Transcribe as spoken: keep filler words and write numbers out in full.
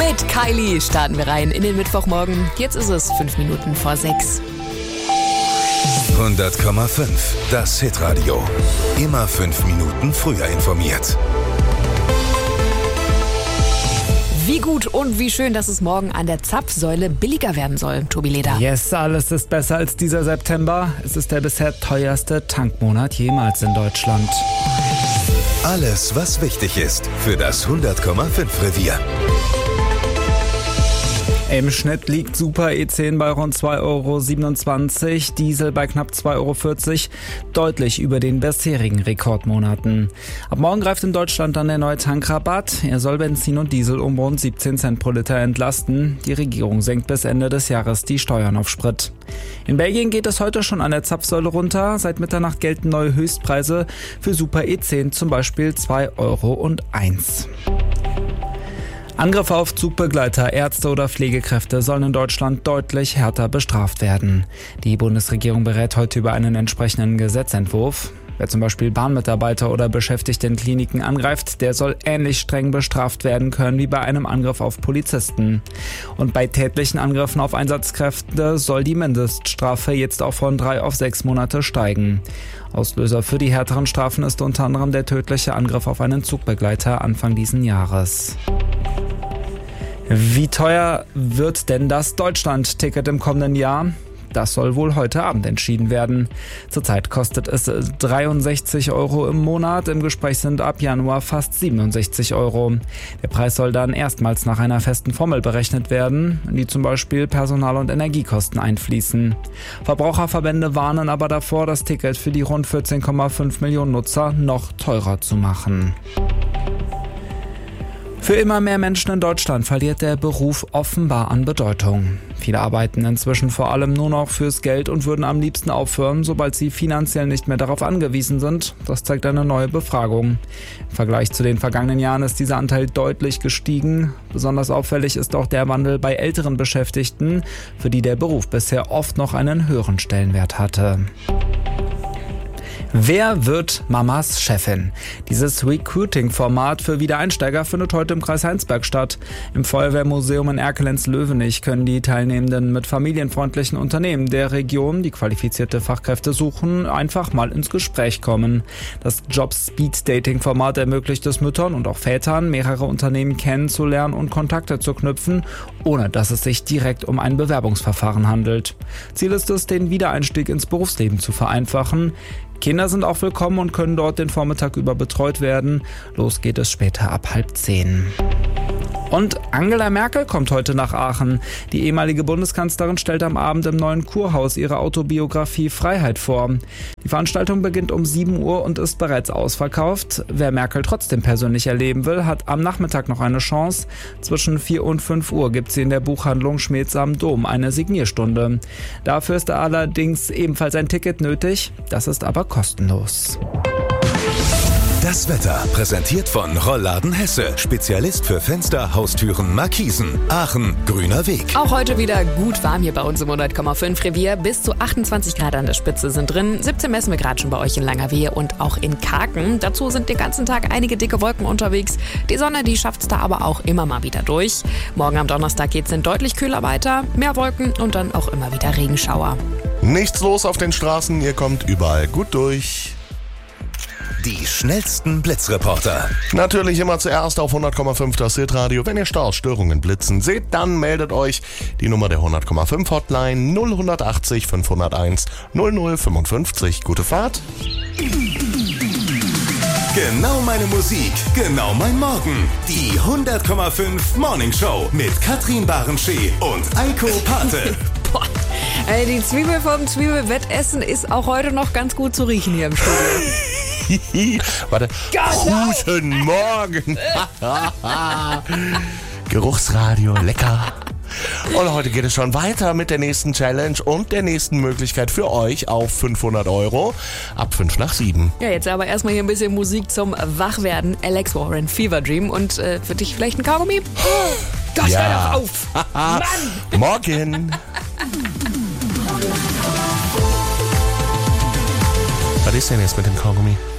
Mit Kylie starten wir rein in den Mittwochmorgen. Jetzt ist es fünf Minuten vor sechs. hundert Komma fünf, das Hitradio. Immer fünf Minuten früher informiert. Wie gut und wie schön, dass es morgen an der Zapfsäule billiger werden soll, Tobi Leder. Yes, alles ist besser als dieser September. Es ist der bisher teuerste Tankmonat jemals in Deutschland. Alles, was wichtig ist für das hundert Komma fünf Revier. Im Schnitt liegt Super E zehn bei rund zwei Euro siebenundzwanzig, Diesel bei knapp zwei Euro vierzig, deutlich über den bisherigen Rekordmonaten. Ab morgen greift in Deutschland dann der neue Tankrabatt. Er soll Benzin und Diesel um rund siebzehn Cent pro Liter entlasten. Die Regierung senkt bis Ende des Jahres die Steuern auf Sprit. In Belgien geht es heute schon an der Zapfsäule runter. Seit Mitternacht gelten neue Höchstpreise für Super E zehn, zum Beispiel zwei Euro eins. Angriffe auf Zugbegleiter, Ärzte oder Pflegekräfte sollen in Deutschland deutlich härter bestraft werden. Die Bundesregierung berät heute über einen entsprechenden Gesetzentwurf. Wer zum Beispiel Bahnmitarbeiter oder Beschäftigte in Kliniken angreift, der soll ähnlich streng bestraft werden können wie bei einem Angriff auf Polizisten. Und bei tätlichen Angriffen auf Einsatzkräfte soll die Mindeststrafe jetzt auch von drei auf sechs Monate steigen. Auslöser für die härteren Strafen ist unter anderem der tödliche Angriff auf einen Zugbegleiter Anfang diesen Jahres. Wie teuer wird denn das Deutschland-Ticket im kommenden Jahr? Das soll wohl heute Abend entschieden werden. Zurzeit kostet es dreiundsechzig Euro im Monat. Im Gespräch sind ab Januar fast siebenundsechzig Euro. Der Preis soll dann erstmals nach einer festen Formel berechnet werden, in die zum Beispiel Personal- und Energiekosten einfließen. Verbraucherverbände warnen aber davor, das Ticket für die rund vierzehn Komma fünf Millionen Nutzer noch teurer zu machen. Für immer mehr Menschen in Deutschland verliert der Beruf offenbar an Bedeutung. Viele arbeiten inzwischen vor allem nur noch fürs Geld und würden am liebsten aufhören, sobald sie finanziell nicht mehr darauf angewiesen sind. Das zeigt eine neue Befragung. Im Vergleich zu den vergangenen Jahren ist dieser Anteil deutlich gestiegen. Besonders auffällig ist auch der Wandel bei älteren Beschäftigten, für die der Beruf bisher oft noch einen höheren Stellenwert hatte. Wer wird Mamas Chefin? Dieses Recruiting-Format für Wiedereinsteiger findet heute im Kreis Heinsberg statt. Im Feuerwehrmuseum in Erkelenz-Löwenich können die Teilnehmenden mit familienfreundlichen Unternehmen der Region, die qualifizierte Fachkräfte suchen, einfach mal ins Gespräch kommen. Das Job-Speed-Dating-Format ermöglicht es Müttern und auch Vätern, mehrere Unternehmen kennenzulernen und Kontakte zu knüpfen, ohne dass es sich direkt um ein Bewerbungsverfahren handelt. Ziel ist es, den Wiedereinstieg ins Berufsleben zu vereinfachen. Kinder sind auch willkommen und können dort den Vormittag über betreut werden. Los geht es später ab halb zehn. Und Angela Merkel kommt heute nach Aachen. Die ehemalige Bundeskanzlerin stellt am Abend im Neuen Kurhaus ihre Autobiografie Freiheit vor. Die Veranstaltung beginnt um sieben Uhr und ist bereits ausverkauft. Wer Merkel trotzdem persönlich erleben will, hat am Nachmittag noch eine Chance. Zwischen vier und fünf Uhr gibt sie in der Buchhandlung Schmeeds am Dom eine Signierstunde. Dafür ist allerdings ebenfalls ein Ticket nötig. Das ist aber kostenlos. Das Wetter präsentiert von Rollladen Hesse. Spezialist für Fenster, Haustüren, Markisen. Aachen, grüner Weg. Auch heute wieder gut warm hier bei uns im hundert Komma fünf Revier. Bis zu achtundzwanzig Grad an der Spitze sind drin. siebzehn messen wir gerade schon bei euch in Langerwehe und auch in Karken. Dazu sind den ganzen Tag einige dicke Wolken unterwegs. Die Sonne, die schafft es da aber auch immer mal wieder durch. Morgen am Donnerstag geht es dann deutlich kühler weiter. Mehr Wolken und dann auch immer wieder Regenschauer. Nichts los auf den Straßen, ihr kommt überall gut durch. Die schnellsten Blitzreporter. Natürlich immer zuerst auf hundert Komma fünf das Hitradio. Wenn ihr Staus, Störungen, Blitzen seht, dann meldet euch. Die Nummer der hundert Komma fünf Hotline null achtzig fünfhunderteins null null fünfundfünfzig. Gute Fahrt. Genau meine Musik, genau mein Morgen. Die hundert Komma fünf Morning Show mit Katrin Barenschee und Eiko Pate. Boah, ey, die Zwiebel vom Zwiebelwettessen ist auch heute noch ganz gut zu riechen hier im Studio. Warte. Guten Morgen. Geruchsradio, lecker. Und heute geht es schon weiter mit der nächsten Challenge und der nächsten Möglichkeit für euch auf fünfhundert Euro ab fünf nach sieben. Ja, jetzt aber erstmal hier ein bisschen Musik zum Wachwerden. Alex Warren, Fever Dream. Und äh, für dich vielleicht ein Kaugummi? Gott, Ja. hör doch auf! Mann! Morgen. Was ist denn jetzt mit dem Kaugummi?